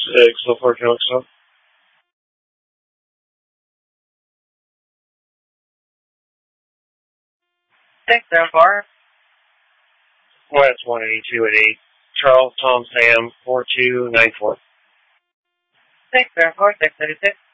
so far, Johnson. Thanks, so far. West 182 at 8. Charles, Tom, Sam, 4294. Thanks, so far, 636.